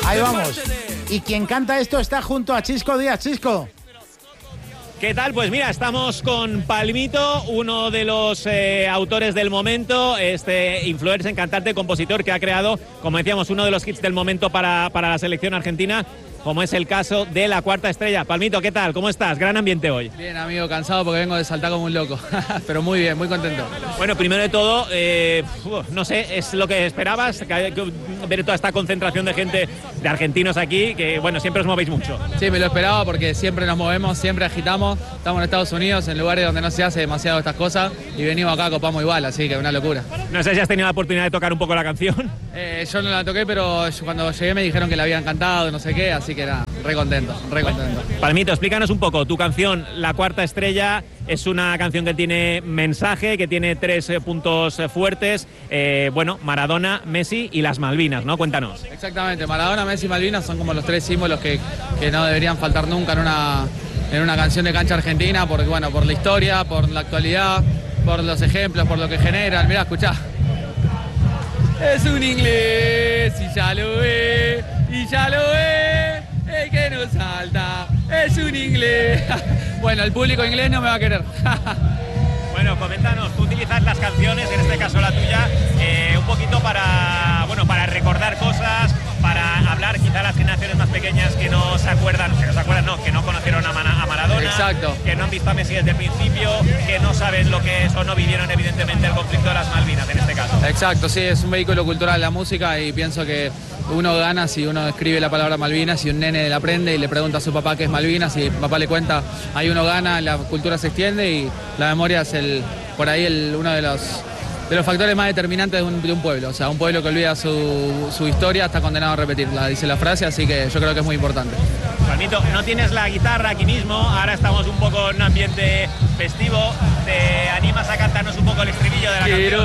Ahí vamos. Y quien canta esto está junto a Chisco Díaz. Chisco. ¿Qué tal? Pues mira, estamos con Palmito, uno de los autores del momento, este influencer, cantante, compositor que ha creado, como decíamos, uno de los hits del momento para la selección argentina, como es el caso de La Cuarta Estrella. Palmito, ¿qué tal? ¿Cómo estás? Gran ambiente hoy. Bien, amigo, cansado porque vengo de saltar como un loco, pero muy bien, muy contento. Bueno, primero de todo, no sé, ¿es lo que esperabas? Ver toda esta concentración de gente, de argentinos aquí, que bueno, siempre os movéis mucho. Sí, me lo esperaba porque siempre nos movemos, siempre agitamos. Estamos en Estados Unidos, en lugares donde no se hace demasiado estas cosas, y venimos acá, copamos igual, así que una locura. No sé si has tenido la oportunidad de tocar un poco la canción. Yo no la toqué, pero cuando llegué me dijeron que la habían cantado, no sé qué, así que nada, re contento, re contento. Palmito, explícanos un poco, tu canción La Cuarta Estrella es una canción que tiene mensaje, que tiene 3 puntos fuertes, bueno, Maradona, Messi y las Malvinas, ¿no? Cuéntanos. Exactamente, Maradona, Messi y Malvinas son como los 3 símbolos que no deberían faltar nunca en una canción de cancha argentina, porque, bueno, por la historia, por la actualidad, por los ejemplos, por lo que generan. Mirá, escuchá. Es un inglés y ya lo ve, el que nos salta, es un inglés. Bueno, el público inglés no me va a querer. Bueno, coméntanos, tú utilizas las canciones, en este caso la tuya, un poquito para recordar cosas, para hablar quizá a las generaciones más pequeñas que no se acuerdan, que no conocieron a Maradona. Exacto. Que no han visto a Messi desde el principio, que no saben lo que es o no vivieron evidentemente el conflicto de las Malvinas en este caso. Exacto, sí, es un vehículo cultural la música y pienso que uno gana si uno escribe la palabra Malvinas y un nene la aprende y le pregunta a su papá qué es Malvinas y el papá le cuenta, ahí uno gana, la cultura se extiende y la memoria es por ahí uno de los factores más determinantes de un pueblo. O sea, un pueblo que olvida su historia está condenado a repetirla, dice la frase, así que yo creo que es muy importante. Palmito, no tienes la guitarra aquí mismo, ahora estamos un poco en un ambiente festivo, ¿te animas a cantarnos un poco el estribillo de la canción?